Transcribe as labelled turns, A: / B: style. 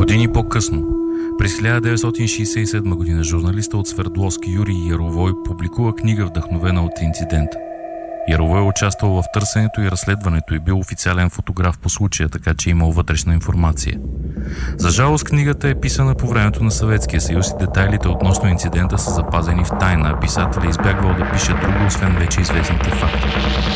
A: Години по-късно, през 1967 година, журналиста от Свердловски Юрий Яровой публикува книга, вдъхновена от инцидента. Яровой е участвал в търсенето и разследването и бил официален фотограф по случая, така че имал вътрешна информация. За жалост, книгата е писана по времето на Съветския съюз и детайлите относно инцидента са запазени в тайна, а писателят избягвал да пише друго, освен вече известните факти.